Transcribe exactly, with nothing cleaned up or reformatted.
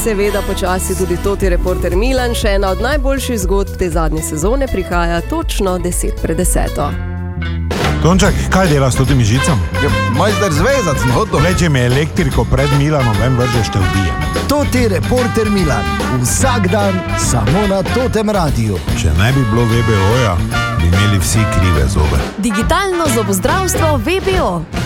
Seveda počasi tudi Toti reporter Milan, še ena od najboljših zgodb te zadnje sezone, prihaja točno deset pred deseto. Tonček, kaj delaš s totimi žicami? Ja, majster zvezac, no to. Leče mi elektriko pred Milanom, vem vržeš te ubijem. Toti reporter Milan, vsak dan samo na Totem radiju. Če ne bi bilo ve be oja, bi imeli vsi krive zobe. Digitalno zobozdravstvo ve be o.